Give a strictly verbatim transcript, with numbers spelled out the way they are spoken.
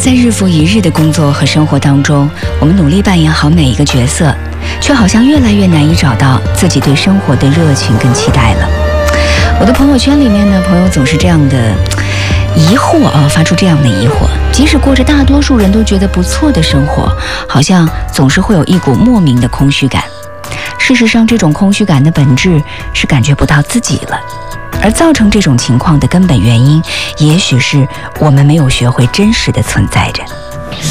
在日复一日的工作和生活当中，我们努力扮演好每一个角色，却好像越来越难以找到自己对生活的热情跟期待了。我的朋友圈里面呢，朋友总是这样的疑惑啊，发出这样的疑惑：即使过着大多数人都觉得不错的生活，好像总是会有一股莫名的空虚感。事实上，这种空虚感的本质是感觉不到自己了。而造成这种情况的根本原因，也许是我们没有学会真实的存在着。